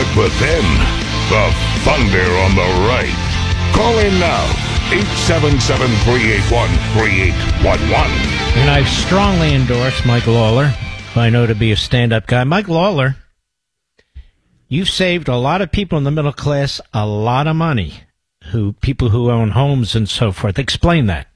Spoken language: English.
But then, the thunder on the right. Call in now, 877-381-3811. And I strongly endorse Mike Lawler, who I know to be a stand-up guy. Mike Lawler, you've saved a lot of people in the middle class a lot of money, people who own homes and so forth. Explain that.